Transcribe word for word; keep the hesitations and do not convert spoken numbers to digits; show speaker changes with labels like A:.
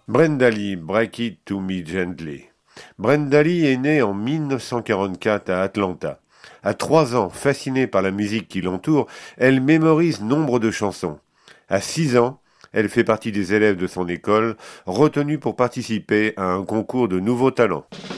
A: Brenda Lee, Break It to Me Gently. Brenda Lee est née en mille neuf cent quarante-quatre à Atlanta. À trois ans, fascinée par la musique qui l'entoure, elle mémorise nombre de chansons. À six ans, elle fait partie des élèves de son école, retenue pour participer à un concours de nouveaux talents.